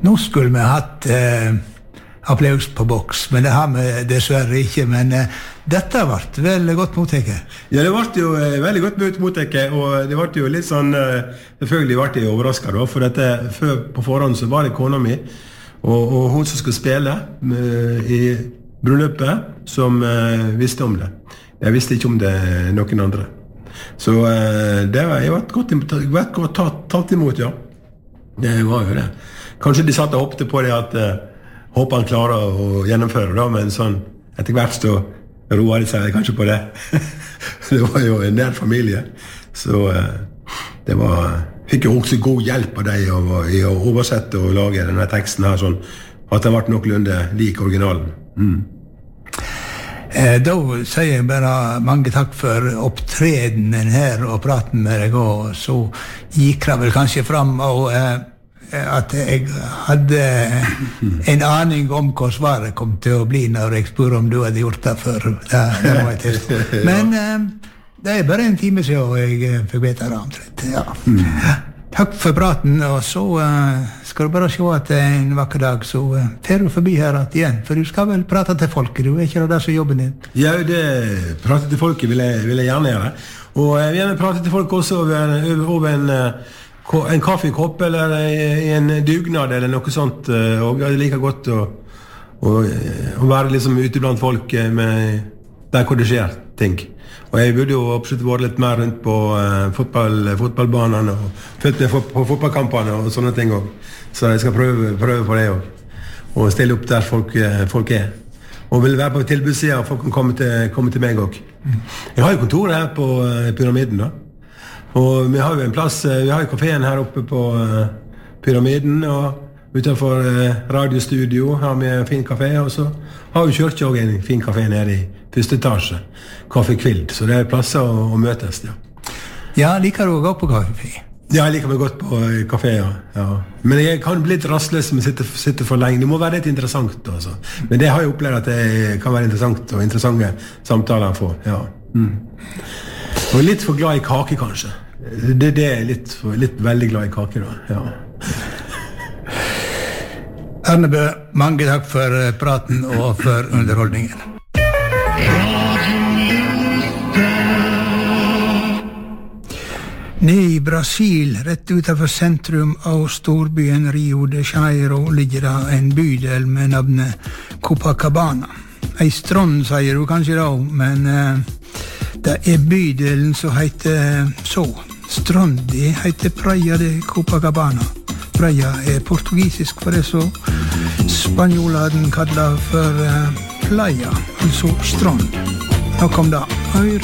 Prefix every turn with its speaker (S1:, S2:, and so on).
S1: Nå skulle vi hatt applaus på boks, men det har vi dessverre ikke, men dette ble veldig godt mottaket.
S2: Ja, det ble jo veldig godt mottaket, og det ble jo litt sånn, selvfølgelig ble jeg overrasket da, for dette, før på forhånd så var det kona mi, og hun som skulle spille i bryllupet, som visste om det. Jeg visste ikke om det noen andre. Så det var jeg godt tatt imot, ja. Det var jo det. Kanskje de satt og hoppte på det at håper han klarer å gjennomføre da, men sånn etter hvert så roer de seg kanskje på det. Det var jo en nær familie, så det fikk jo også god hjelp av deg i å oversette og lage denne teksten her sånn, at det ble noenlunde lik originalen.
S1: Da sier jeg bare mange takk for opptredenen her og praten med deg, og så gikk det vel kanskje fram og at jeg hadde en aning om hva svaret kom til å bli når jeg spør om du hadde gjort det før. Det var et test. Men det bare en time siden jeg fikk vite det omtrent. Ja. Takk for praten, og så skal du bare se at en vakker dag så fer du forbi her igjen, for du skal vel prate til folket, du ikke det som jobben din?
S2: Ja, prate til folket vil jeg gjerne gjøre, og jeg vil gjerne prate til folk også over en kaffekopp eller en dugnad eller noe sånt, og jeg liker godt å være liksom ute blant folk der hvor det skjer ting. Og jeg burde jo absolutt vært litt mer rundt på fotballbanene og følt med på fotballkampene og sånne ting også. Så jeg skal prøve på det også. Og stille opp der folk Og vil være på tilbudssiden, og folk kan komme til meg også. Jeg har jo kontoret her på Pyramiden da. Og vi har jo en plass, vi har jo kaféen her oppe på Pyramiden, og utenfor radiostudio har vi en fin kafé, og så har vi kjørt også en fin kafé nede i første etasje, Kaffe Kvild, så det plasser å møtes, ja.
S1: Ja, liker du å gå på kafé?
S2: Ja, jeg liker meg godt på kafé, ja. Men jeg kan bli litt rastløs med å sitte for lenge, det må være litt interessant, altså. Men det har jeg opplevd at det kan være interessant, og interessante samtaler for, ja. Og litt for glad i kake, kanskje. Det er litt veldig glad i kake, da. Ja.
S1: Arnebø, mange takk for praten og for underholdningen. Nede i Brasil, rett utenfor sentrum av storbyen Rio de Janeiro, ligger det en bydel med navnet Copacabana. Ei strand, sier du kanskje da, men det er bydelen som heter så. Strandi heter Praia de Copacabana. Praia er portugisisk for det, så spanjolene kaller for playa, altså strand. Nå kom det.